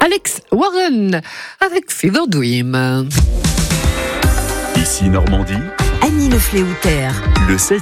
Alex Warren avec Fever Dream. Ici Normandie, Annie Lefléoutère, le 16-19.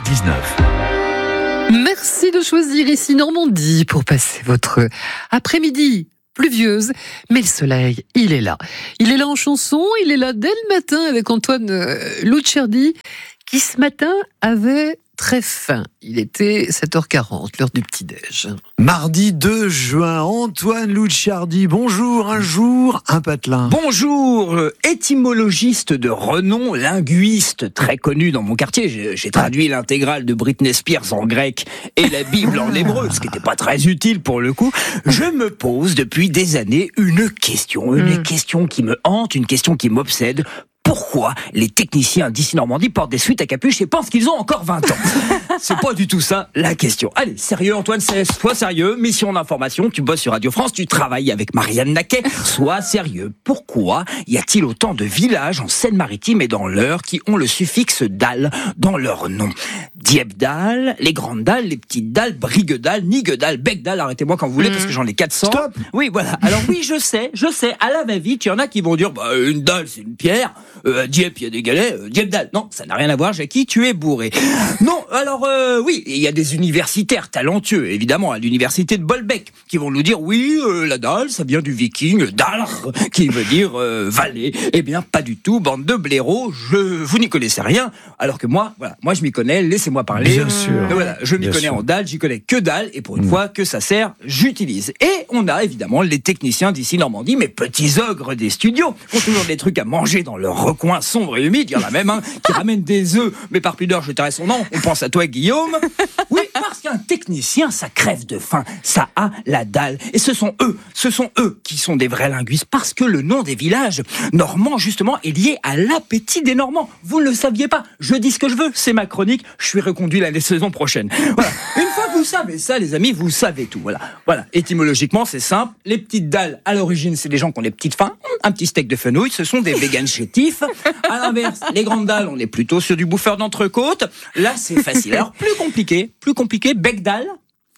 Merci de choisir Ici Normandie pour passer votre après-midi pluvieuse, mais le soleil, il est là. Il est là en chanson, il est là dès le matin avec Antoine Lucciardi, qui ce matin avait très faim. Il était 7h40, l'heure du petit-déj. Mardi 2 juin, Antoine Lucciardi, bonjour, un jour, un patelin. Bonjour, étymologiste de renom, linguiste très connu dans mon quartier. J'ai traduit l'intégrale de Britney Spears en grec et la Bible en hébreu, ce qui n'était pas très utile pour le coup. Je me pose depuis des années une question qui me hante, une question qui m'obsède. Pourquoi les techniciens d'Ici Normandie portent des sweats à capuche et pensent qu'ils ont encore 20 ans? C'est pas du tout ça la question. Allez, sérieux Antoine, sois sérieux. Mission d'information, tu bosses sur Radio France, tu travailles avec Marianne Naquet. Sois sérieux. Pourquoi y a-t-il autant de villages en Seine-Maritime et dans l'Eure qui ont le suffixe Dal dans leur nom? Diepdal, les grandes dalles, les petites dalles, Briguedal, Niguedal, Becdal, arrêtez-moi quand vous voulez parce que j'en ai 400. Stop. Oui, voilà. Alors oui, je sais, à la va-vite, il y en a qui vont dire, une dalle c'est une pierre, à Dieppe il y a des galets, Diepdal. Non, ça n'a rien à voir, Jackie, tu es bourré. Non, alors oui, il y a des universitaires talentueux, évidemment, à l'université de Bolbec, qui vont nous dire, oui, la dalle, ça vient du viking, dalr, qui veut dire vallée. Eh bien, pas du tout, bande de blaireaux, vous n'y connaissez rien, alors que moi, voilà, moi je m'y connais, laissez-moi parler. Bien sûr. Voilà, je m'y Bien connais sûr. en dalle, j'y connais que dalle, et pour une fois que ça sert, j'utilise. Et on a évidemment les techniciens d'Ici Normandie, mes petits ogres des studios, qui ont toujours des trucs à manger dans leur recoin sombre et humide. Il y en a même un qui ramène des œufs, mais par pudeur, je tairai son nom. On pense à toi, Guillaume. Oui, parce qu'un technicien, ça crève de faim, ça a la dalle. Et ce sont eux qui sont des vrais linguistes, parce que le nom des villages normands, justement, est lié à l'appétit des Normands. Vous ne le saviez pas. Je dis ce que je veux, c'est ma chronique. Je suis reconduit la saison prochaine. Voilà. Une fois que vous savez ça, les amis, vous savez tout. Voilà. Étymologiquement, c'est simple. Les petites dalles, à l'origine, c'est des gens qui ont des petites faims. Un petit steak de fenouil, ce sont des végans chétifs. À l'inverse, les grandes dalles, on est plutôt sur du bouffeur d'entrecôte. Là, c'est facile. Alors, plus compliqué, bec-dalle.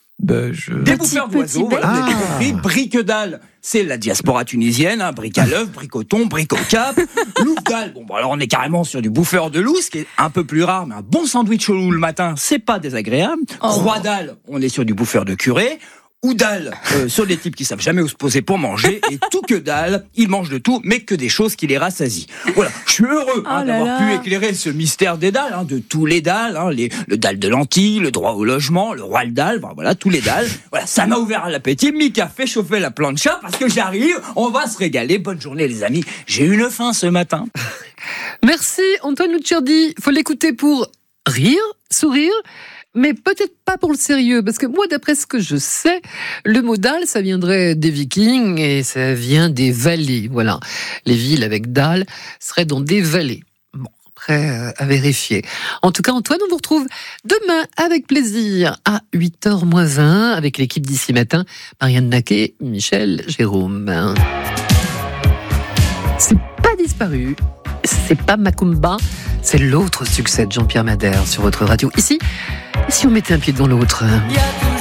Des bouffeurs d'oiseaux, voilà, vous avez compris. Brique-dalle, c'est la diaspora tunisienne, brique à l'œuf, brique au thon, brique au cap. Louf-dalle, alors on est carrément sur du bouffeur de loup, ce qui est un peu plus rare, mais un bon sandwich au loup le matin, c'est pas désagréable. Croix-dalle, on est sur du bouffeur de curé. Ou dalle, sur des types qui savent jamais où se poser pour manger, et tout que dalle, ils mangent de tout, mais que des choses qui les rassasient. Voilà, je suis heureux d'avoir pu éclairer ce mystère des dalles, de tous les dalles, le dalle de lentilles, le droit au logement, le roi le dalle, voilà, tous les dalles. Voilà, ça m'a ouvert l'appétit, Mika fait chauffer la plancha, parce que j'arrive, on va se régaler. Bonne journée les amis, j'ai une faim ce matin. Merci Antoine Lucciardi. Faut l'écouter pour rire, sourire, mais peut-être pas pour le sérieux, parce que moi, d'après ce que je sais, le mot dalle, ça viendrait des Vikings et ça vient des vallées. Voilà, les villes avec dalle seraient dans des vallées. Bon, après, à vérifier. En tout cas, Antoine, on vous retrouve demain avec plaisir à 8h-20 avec l'équipe d'Ici Matin, Marianne Naquet, Michel Jérôme. C'est pas disparu. C'est pas Macumba, c'est l'autre succès de Jean-Pierre Madère sur votre radio. Ici, et si on mettait un pied devant l'autre?